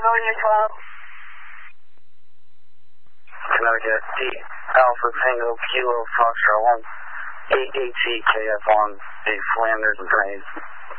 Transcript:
Magnolia 12. Connecticut, D, Alpha Tango, Kilo, Foxtrot 1, 88C, KF1, 8 Flanders and Grains.